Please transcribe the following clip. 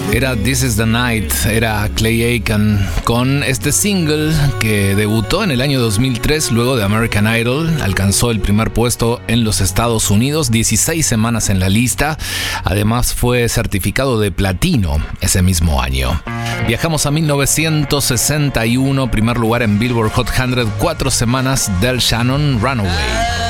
Era This Is The Night, era Clay Aiken con este single que debutó en el año 2003 luego de American Idol. Alcanzó el primer puesto en los Estados Unidos, 16 semanas en la lista. Además fue certificado de platino ese mismo año. Viajamos a 1961, primer lugar en Billboard Hot 100, 4 semanas, Del Shannon, Runaway.